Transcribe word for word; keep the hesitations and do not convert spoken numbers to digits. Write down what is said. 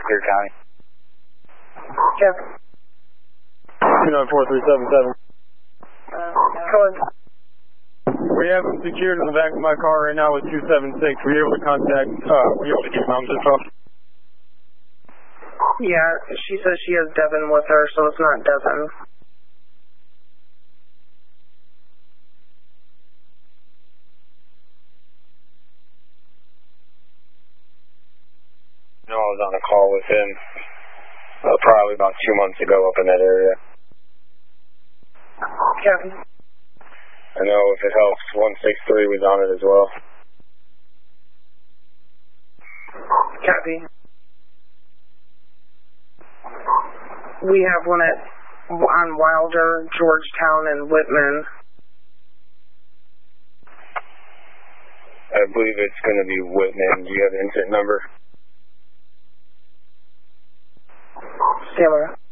Clear County. Jeff. two nine four three seven seven. Uh, go ahead. We have him secured in the back of my car right now with two seven six. Were you able to contact, uh, were you able to get mom's info? Yeah, she says she has Devin with her, so it's not Devin. No, I was on a call with him uh, probably about two months ago up in that area. Kevin. I know if it helps, one six three was on it as well. Copy. We have one at on Wilder, Georgetown, and Whitman. I believe it's going to be Whitman. Do you have the incident number? Taylor.